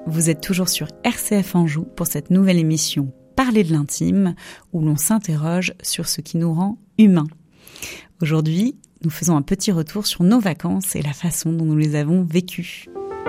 Vous êtes toujours sur RCF Anjou pour cette nouvelle émission Parler de l'intime, où l'on s'interroge sur ce qui nous rend humains. Aujourd'hui, nous faisons un petit retour sur nos vacances et la façon dont nous les avons vécues.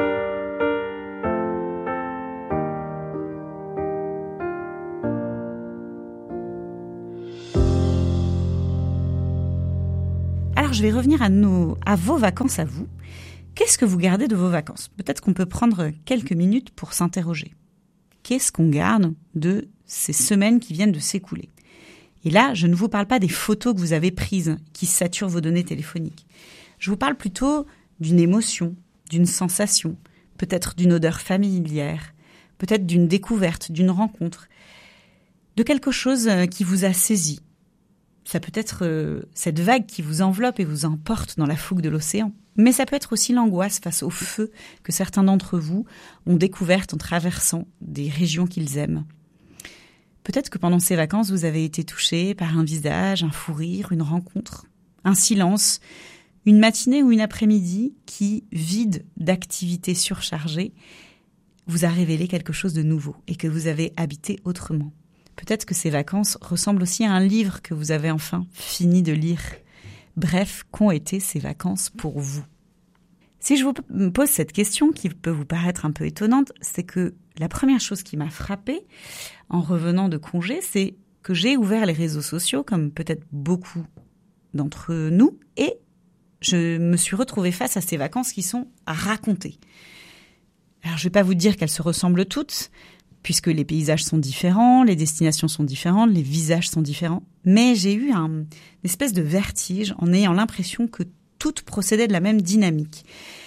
Alors, je vais revenir à vos vacances à vous. Qu'est-ce que vous gardez de vos vacances ? Peut-être qu'on peut prendre quelques minutes pour s'interroger. Qu'est-ce qu'on garde de ces semaines qui viennent de s'écouler ? Et là, je ne vous parle pas des photos que vous avez prises qui saturent vos données téléphoniques. Je vous parle plutôt d'une émotion, d'une sensation, peut-être d'une odeur familière, peut-être d'une découverte, d'une rencontre, de quelque chose qui vous a saisi. Ça peut être cette vague qui vous enveloppe et vous emporte dans la fougue de l'océan. Mais ça peut être aussi l'angoisse face au feu que certains d'entre vous ont découverte en traversant des régions qu'ils aiment. Peut-être que pendant ces vacances, vous avez été touché par un visage, un fou rire, une rencontre, un silence, une matinée ou une après-midi qui, vide d'activités surchargées, vous a révélé quelque chose de nouveau et que vous avez habité autrement. Peut-être que ces vacances ressemblent aussi à un livre que vous avez enfin fini de lire. Bref, qu'ont été ces vacances pour vous ? Si je vous pose cette question, qui peut vous paraître un peu étonnante, c'est que la première chose qui m'a frappée en revenant de congé, c'est que j'ai ouvert les réseaux sociaux, comme peut-être beaucoup d'entre nous, et je me suis retrouvée face à ces vacances qui sont à raconter. Alors, je ne vais pas vous dire qu'elles se ressemblent toutes, puisque les paysages sont différents, les destinations sont différentes, les visages sont différents. Mais j'ai eu une espèce de vertige en ayant l'impression que toutes procédaient de la même dynamique.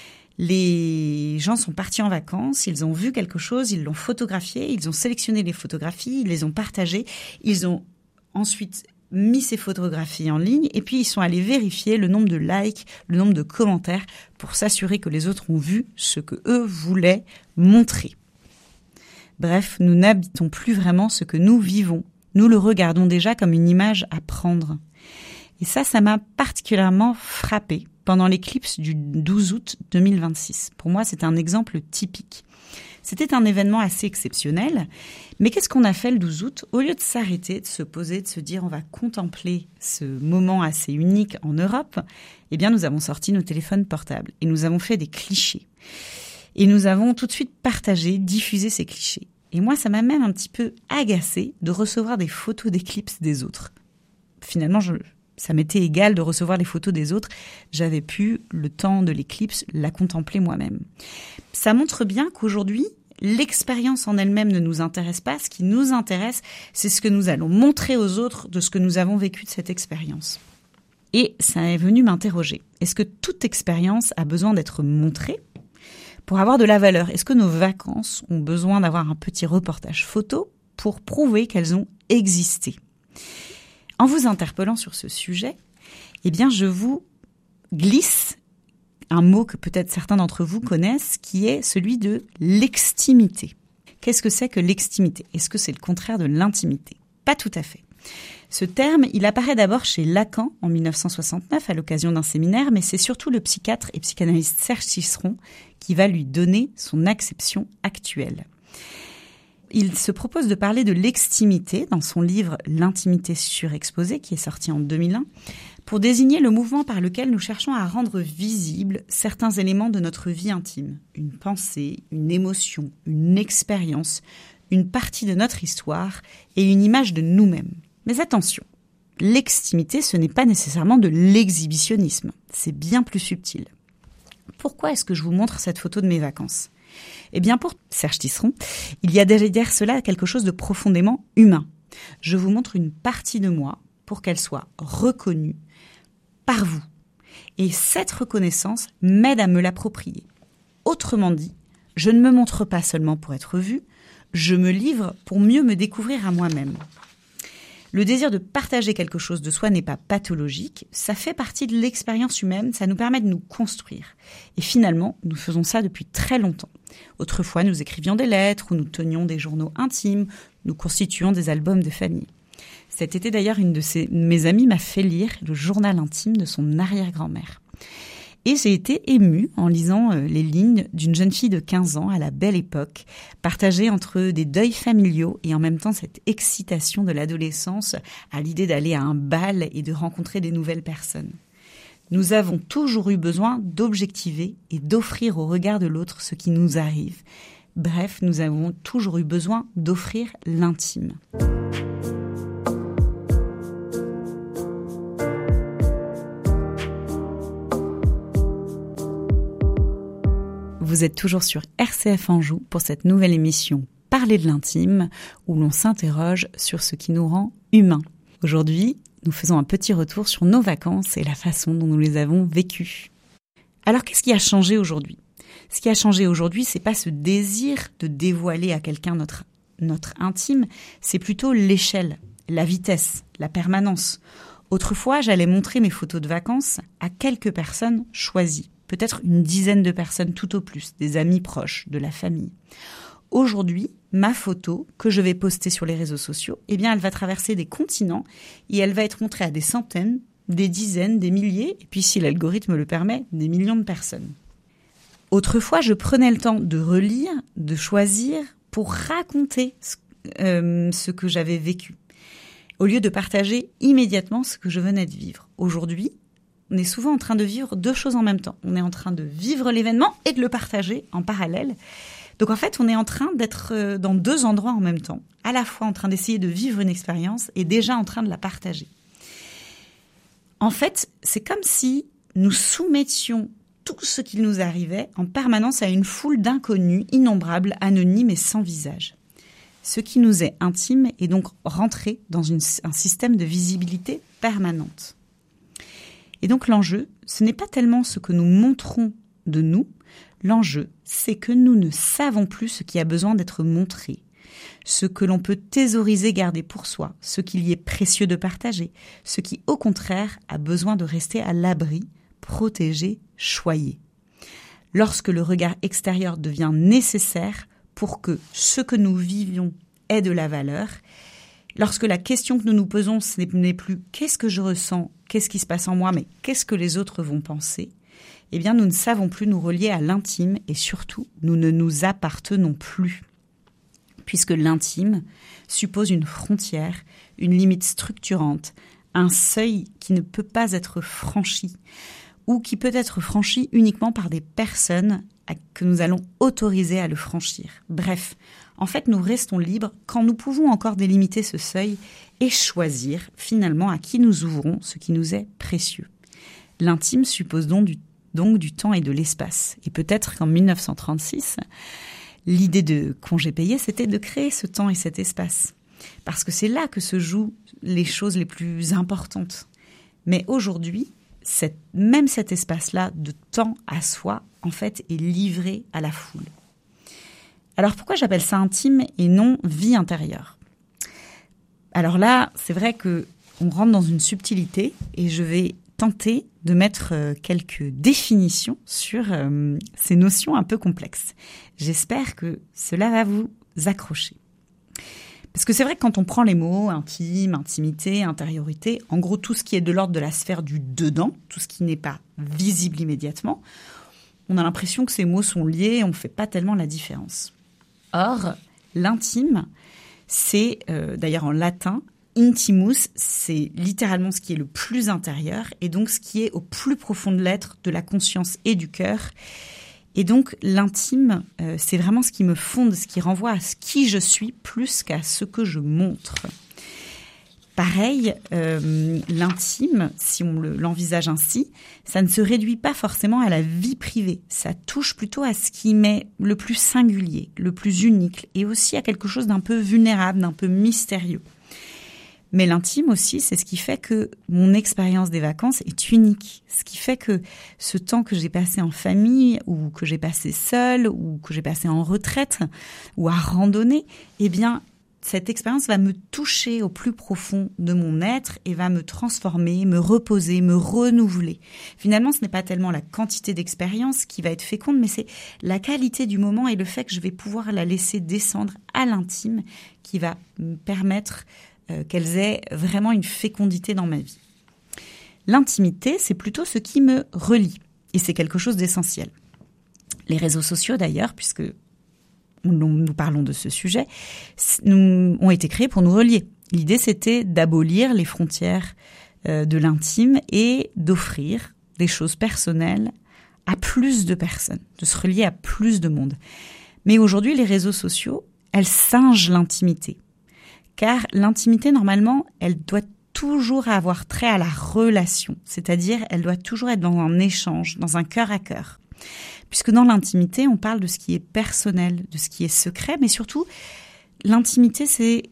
Les gens sont partis en vacances, ils ont vu quelque chose, ils l'ont photographié, ils ont sélectionné les photographies, ils les ont partagées, ils ont ensuite mis ces photographies en ligne et puis ils sont allés vérifier le nombre de likes, le nombre de commentaires pour s'assurer que les autres ont vu ce que eux voulaient montrer. Bref, nous n'habitons plus vraiment ce que nous vivons. Nous le regardons déjà comme une image à prendre. Et ça m'a particulièrement frappée pendant l'éclipse du 12 août 2026. Pour moi, c'est un exemple typique. C'était un événement assez exceptionnel. Mais qu'est-ce qu'on a fait le 12 août ? Au lieu de s'arrêter, de se poser, de se dire on va contempler ce moment assez unique en Europe, eh bien nous avons sorti nos téléphones portables et nous avons fait des clichés. Et nous avons tout de suite partagé, diffusé ces clichés. Et moi, ça m'a même un petit peu agacée de recevoir des photos d'éclipse des autres. Finalement, ça m'était égal de recevoir les photos des autres. J'avais pu, le temps de l'éclipse, la contempler moi-même. Ça montre bien qu'aujourd'hui, l'expérience en elle-même ne nous intéresse pas. Ce qui nous intéresse, c'est ce que nous allons montrer aux autres de ce que nous avons vécu de cette expérience. Et ça est venu m'interroger. Est-ce que toute expérience a besoin d'être montrée ? Pour avoir de la valeur, est-ce que nos vacances ont besoin d'avoir un petit reportage photo pour prouver qu'elles ont existé ? En vous interpellant sur ce sujet, eh bien, je vous glisse un mot que peut-être certains d'entre vous connaissent, qui est celui de l'extimité. Qu'est-ce que c'est que l'extimité ? Est-ce que c'est le contraire de l'intimité ? Pas tout à fait. Ce terme, il apparaît d'abord chez Lacan en 1969 à l'occasion d'un séminaire, mais c'est surtout le psychiatre et psychanalyste Serge Tisseron qui va lui donner son acception actuelle. Il se propose de parler de l'extimité dans son livre « L'intimité surexposée » qui est sorti en 2001 pour désigner le mouvement par lequel nous cherchons à rendre visibles certains éléments de notre vie intime. Une pensée, une émotion, une expérience, une partie de notre histoire et une image de nous-mêmes. Mais attention, l'extimité, ce n'est pas nécessairement de l'exhibitionnisme, c'est bien plus subtil. Pourquoi est-ce que je vous montre cette photo de mes vacances ? Eh bien, pour Serge Tisseron, il y a derrière cela quelque chose de profondément humain. Je vous montre une partie de moi pour qu'elle soit reconnue par vous. Et cette reconnaissance m'aide à me l'approprier. Autrement dit, je ne me montre pas seulement pour être vue, je me livre pour mieux me découvrir à moi-même. Le désir de partager quelque chose de soi n'est pas pathologique, ça fait partie de l'expérience humaine, ça nous permet de nous construire. Et finalement, nous faisons ça depuis très longtemps. Autrefois, nous écrivions des lettres ou nous tenions des journaux intimes, nous constituions des albums de famille. Cet été d'ailleurs, une de mes amies m'a fait lire le journal intime de son arrière-grand-mère. Et j'ai été émue en lisant les lignes d'une jeune fille de 15 ans à la belle époque, partagée entre des deuils familiaux et en même temps cette excitation de l'adolescence à l'idée d'aller à un bal et de rencontrer des nouvelles personnes. Nous avons toujours eu besoin d'objectiver et d'offrir au regard de l'autre ce qui nous arrive. Bref, nous avons toujours eu besoin d'offrir l'intime. Vous êtes toujours sur RCF Anjou pour cette nouvelle émission Parler de l'intime, où l'on s'interroge sur ce qui nous rend humains. Aujourd'hui, nous faisons un petit retour sur nos vacances et la façon dont nous les avons vécues. Alors, qu'est-ce qui a changé aujourd'hui ? Ce qui a changé aujourd'hui, c'est pas ce désir de dévoiler à quelqu'un notre intime, c'est plutôt l'échelle, la vitesse, la permanence. Autrefois, j'allais montrer mes photos de vacances à quelques personnes choisies. Peut-être une dizaine de personnes tout au plus, des amis proches, de la famille. Aujourd'hui, ma photo que je vais poster sur les réseaux sociaux, eh bien, elle va traverser des continents et elle va être montrée à des centaines, des dizaines, des milliers, et puis si l'algorithme le permet, des millions de personnes. Autrefois, je prenais le temps de relire, de choisir pour raconter ce que j'avais vécu, au lieu de partager immédiatement ce que je venais de vivre. Aujourd'hui, on est souvent en train de vivre deux choses en même temps. On est en train de vivre l'événement et de le partager en parallèle. Donc en fait, on est en train d'être dans deux endroits en même temps, à la fois en train d'essayer de vivre une expérience et déjà en train de la partager. En fait, c'est comme si nous soumettions tout ce qui nous arrivait en permanence à une foule d'inconnus, innombrables, anonymes et sans visage. Ce qui nous est intime est donc rentré dans un système de visibilité permanente. Et donc l'enjeu, ce n'est pas tellement ce que nous montrons de nous, l'enjeu, c'est que nous ne savons plus ce qui a besoin d'être montré, ce que l'on peut thésauriser, garder pour soi, ce qu'il y est précieux de partager, ce qui au contraire a besoin de rester à l'abri, protégé, choyé. Lorsque le regard extérieur devient nécessaire pour que ce que nous vivions ait de la valeur, lorsque la question que nous nous posons, ce n'est plus « qu'est-ce que je ressens ? Qu'est-ce qui se passe en moi ? Mais qu'est-ce que les autres vont penser ?» Eh bien, nous ne savons plus nous relier à l'intime et surtout, nous ne nous appartenons plus. Puisque l'intime suppose une frontière, une limite structurante, un seuil qui ne peut pas être franchi ou qui peut être franchi uniquement par des personnes que nous allons autoriser à le franchir. Bref, en fait, nous restons libres quand nous pouvons encore délimiter ce seuil et choisir finalement à qui nous ouvrons ce qui nous est précieux. L'intime suppose donc du temps et de l'espace. Et peut-être qu'en 1936, l'idée de congé payé, c'était de créer ce temps et cet espace. Parce que c'est là que se jouent les choses les plus importantes. Mais aujourd'hui, même cet espace-là de temps à soi, en fait, est livré à la foule. Alors pourquoi j'appelle ça intime et non vie intérieure ? Alors là, c'est vrai qu'on rentre dans une subtilité et je vais tenter de mettre quelques définitions sur ces notions un peu complexes. J'espère que cela va vous accrocher. Parce que c'est vrai que quand on prend les mots intime, intimité, intériorité, en gros tout ce qui est de l'ordre de la sphère du dedans, tout ce qui n'est pas visible immédiatement, on a l'impression que ces mots sont liés et on ne fait pas tellement la différence. Or, l'intime, c'est d'ailleurs en latin, intimus, c'est littéralement ce qui est le plus intérieur et donc ce qui est au plus profond de l'être, de la conscience et du cœur. Et donc l'intime, c'est vraiment ce qui me fonde, ce qui renvoie à ce qui je suis plus qu'à ce que je montre. Pareil, l'intime, si on l'envisage ainsi, ça ne se réduit pas forcément à la vie privée. Ça touche plutôt à ce qui m'est le plus singulier, le plus unique et aussi à quelque chose d'un peu vulnérable, d'un peu mystérieux. Mais l'intime aussi, c'est ce qui fait que mon expérience des vacances est unique. Ce qui fait que ce temps que j'ai passé en famille, ou que j'ai passé seule, ou que j'ai passé en retraite, ou à randonner, eh bien, cette expérience va me toucher au plus profond de mon être et va me transformer, me reposer, me renouveler. Finalement, ce n'est pas tellement la quantité d'expérience qui va être féconde, mais c'est la qualité du moment et le fait que je vais pouvoir la laisser descendre à l'intime qui va me permettre qu'elles aient vraiment une fécondité dans ma vie. L'intimité, c'est plutôt ce qui me relie. Et c'est quelque chose d'essentiel. Les réseaux sociaux d'ailleurs, puisque nous parlons de ce sujet, ont été créés pour nous relier. L'idée, c'était d'abolir les frontières de l'intime et d'offrir des choses personnelles à plus de personnes, de se relier à plus de monde. Mais aujourd'hui, les réseaux sociaux, elles singent l'intimité. Car l'intimité, normalement, elle doit toujours avoir trait à la relation. C'est-à-dire, elle doit toujours être dans un échange, dans un cœur à cœur. Puisque dans l'intimité, on parle de ce qui est personnel, de ce qui est secret, mais surtout, l'intimité,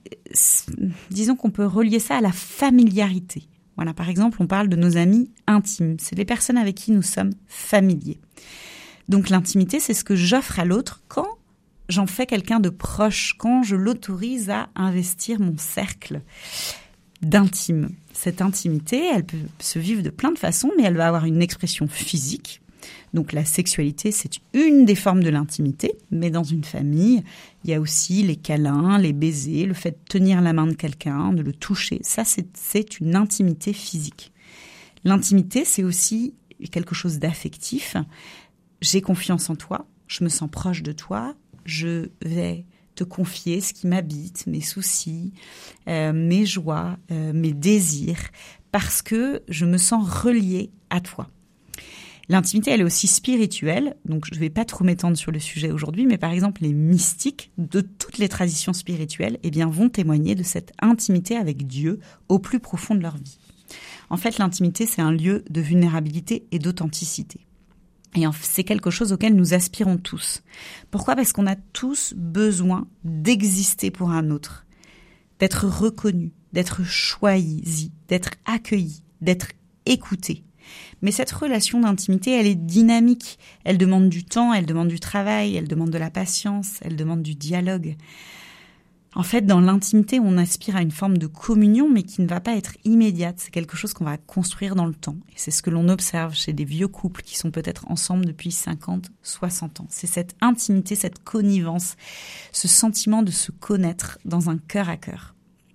disons qu'on peut relier ça à la familiarité. Voilà, par exemple, on parle de nos amis intimes. C'est les personnes avec qui nous sommes familiers. Donc l'intimité, c'est ce que j'offre à l'autre quand j'en fais quelqu'un de proche, quand je l'autorise à investir mon cercle d'intime. Cette intimité, elle peut se vivre de plein de façons, mais elle va avoir une expression physique. Donc la sexualité, c'est une des formes de l'intimité, mais dans une famille, il y a aussi les câlins, les baisers, le fait de tenir la main de quelqu'un, de le toucher. Ça, c'est une intimité physique. L'intimité, c'est aussi quelque chose d'affectif. J'ai confiance en toi, je me sens proche de toi, je vais te confier ce qui m'habite, mes soucis, mes joies, mes désirs, parce que je me sens reliée à toi. L'intimité, elle est aussi spirituelle, donc je ne vais pas trop m'étendre sur le sujet aujourd'hui, mais par exemple les mystiques de toutes les traditions spirituelles vont témoigner de cette intimité avec Dieu au plus profond de leur vie. En fait, l'intimité, c'est un lieu de vulnérabilité et d'authenticité. Et c'est quelque chose auquel nous aspirons tous. Pourquoi ? Parce qu'on a tous besoin d'exister pour un autre, d'être reconnu, d'être choisi, d'être accueilli, d'être écouté. Mais cette relation d'intimité, elle est dynamique. Elle demande du temps, elle demande du travail, elle demande de la patience, elle demande du dialogue. En fait, dans l'intimité, on aspire à une forme de communion, mais qui ne va pas être immédiate. C'est quelque chose qu'on va construire dans le temps. Et c'est ce que l'on observe chez des vieux couples qui sont peut-être ensemble depuis 50, 60 ans. C'est cette intimité, cette connivence, ce sentiment de se connaître dans un cœur à cœur.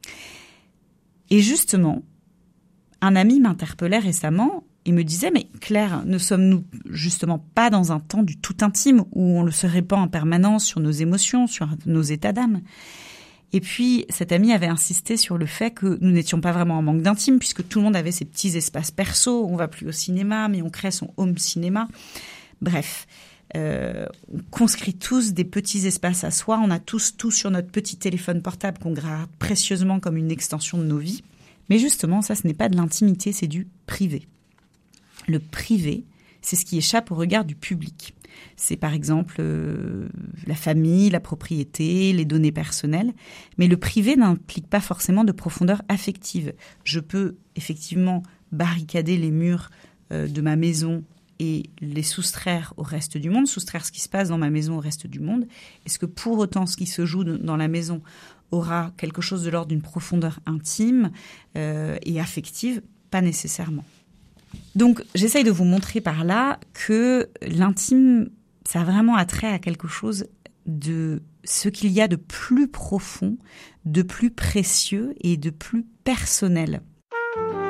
Et justement, un ami m'interpellait récemment et me disait « Mais Claire, ne sommes-nous justement pas dans un temps du tout intime où on se répand en permanence sur nos émotions, sur nos états d'âme ?» Et puis, cet ami avait insisté sur le fait que nous n'étions pas vraiment en manque d'intime, puisque tout le monde avait ses petits espaces perso. On va plus au cinéma, mais on crée son home cinéma. Bref, on conscrit tous des petits espaces à soi. On a tous tout sur notre petit téléphone portable qu'on garde précieusement comme une extension de nos vies. Mais justement, ça, ce n'est pas de l'intimité, c'est du privé. Le privé, c'est ce qui échappe au regard du public. C'est par exemple la famille, la propriété, les données personnelles. Mais le privé n'implique pas forcément de profondeur affective. Je peux effectivement barricader les murs de ma maison et les soustraire au reste du monde, soustraire ce qui se passe dans ma maison au reste du monde. Est-ce que pour autant ce qui se joue dans la maison aura quelque chose de l'ordre d'une profondeur intime et affective? Pas nécessairement. Donc, j'essaye de vous montrer par là que l'intime, ça a vraiment attrait à quelque chose de ce qu'il y a de plus profond, de plus précieux et de plus personnel.